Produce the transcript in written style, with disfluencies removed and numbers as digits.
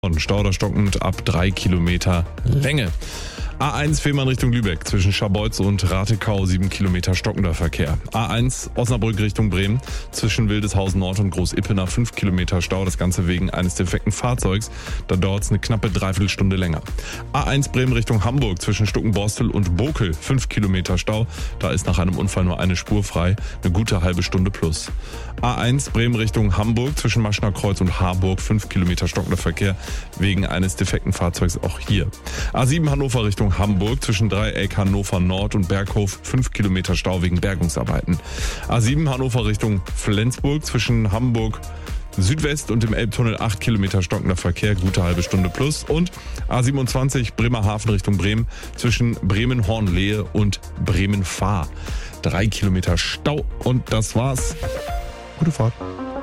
Und Stau oder stockend ab 3 Kilometer Länge. A1 Fehmarn Richtung Lübeck zwischen Scharbeutz und Ratekau 7 Kilometer stockender Verkehr. A1 Osnabrück Richtung Bremen zwischen Wildeshausen Nord und Groß-Ippenach 5 Kilometer Stau, das Ganze wegen eines defekten Fahrzeugs. Da dauert es eine knappe Dreiviertelstunde länger. A1 Bremen Richtung Hamburg zwischen Stuckenborstel und Bokel 5 Kilometer Stau. Da ist nach einem Unfall nur eine Spur frei, eine gute halbe Stunde plus. A1 Bremen Richtung Hamburg zwischen Maschner Kreuz und Harburg 5 Kilometer stockender Verkehr wegen eines defekten Fahrzeugs auch hier. A7 Hannover Richtung Hamburg zwischen Dreieck Hannover Nord und Berghof 5 Kilometer Stau wegen Bergungsarbeiten. A7 Hannover Richtung Flensburg zwischen Hamburg Südwest und dem Elbtunnel 8 Kilometer stockender Verkehr, gute halbe Stunde plus. Und A27 Bremerhaven Richtung Bremen zwischen Bremen-Hornlehe und Bremen-Fahr 3 Kilometer Stau. Und das war's. Gute Fahrt.